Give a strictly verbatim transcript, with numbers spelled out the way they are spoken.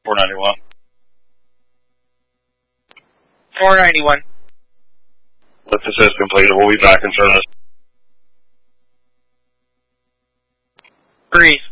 four ninety-one. four ninety-one. Lift assist completed. We'll be back in service. Breeze.